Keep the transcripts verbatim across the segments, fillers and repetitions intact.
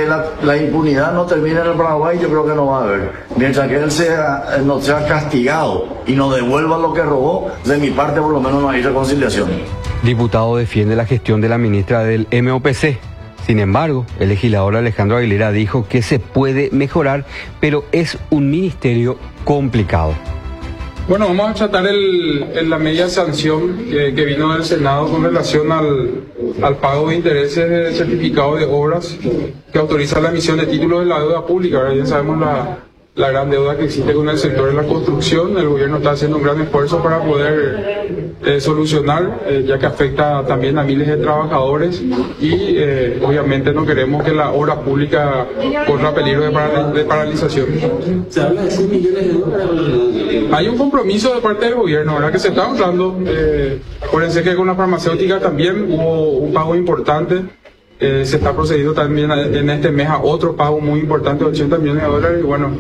la, la impunidad no termine en el Paraguay, yo creo que no va a haber. Mientras que él sea, no sea castigado y no devuelva lo que robó, de mi parte por lo menos no hay reconciliación. Diputado defiende la gestión de la ministra del M O P C. Sin embargo, el legislador Alejandro Aguilera dijo que se puede mejorar, pero es un ministerio complicado. Bueno, vamos a tratar el, el, la media sanción que, que vino del Senado con relación al, al pago de intereses de certificado de obras que autoriza la emisión de títulos de la deuda pública. Ahora ya sabemos la, la gran deuda que existe con el sector de la construcción. El gobierno está haciendo un gran esfuerzo para poder eh, solucionar, eh, ya que afecta también a miles de trabajadores y eh, obviamente no queremos que la obra pública corra peligro de, paral de paralización. Se habla de seis millones de dólares. Hay un compromiso de parte del gobierno, ¿verdad? Que se está honrando. Eh, acuérdense que con la farmacéutica también hubo un pago importante. Eh, se está procediendo también en este mes a otro pago muy importante de ochenta millones de dólares. Y bueno,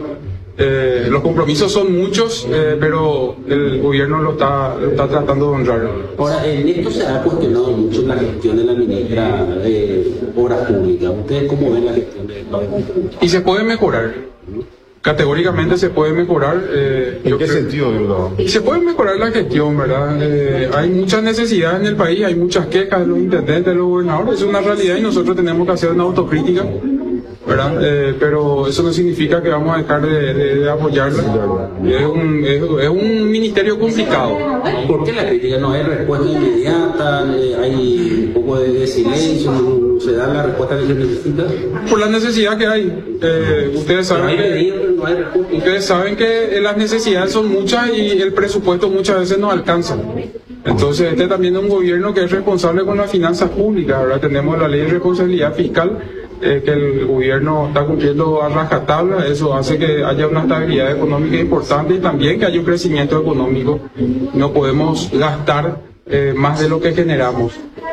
eh, los compromisos son muchos, eh, pero el gobierno lo está, lo está tratando de honrar. Ahora, en esto se ha cuestionado mucho la gestión de la ministra de Obras Públicas. ¿Ustedes cómo ven la gestión de la obra pública? Y se puede mejorar. Categóricamente se puede mejorar. Eh, ¿En qué creo, sentido, verdad? Se puede mejorar la gestión, ¿verdad? Eh, hay muchas necesidades en el país, hay muchas quejas de los intendentes, de los gobernadores, es una realidad y nosotros tenemos que hacer una autocrítica, ¿verdad? Eh, pero eso no significa que vamos a dejar de, de, de apoyarla. Es un, es, es un ministerio complicado. ¿Por qué la crítica? ¿No hay respuesta inmediata? ¿Hay un poco de, de silencio? ¿No se da la respuesta que se necesita? Por la necesidad que hay. Eh, ustedes saben que... No hay respuesta. Ustedes saben que las necesidades son muchas y el presupuesto muchas veces no alcanza. Entonces este también es un gobierno que es responsable con las finanzas públicas. Ahora tenemos la ley de responsabilidad fiscal eh, que el gobierno está cumpliendo a rajatabla. Eso hace que haya una estabilidad económica importante y también que haya un crecimiento económico. No podemos gastar eh, más de lo que generamos.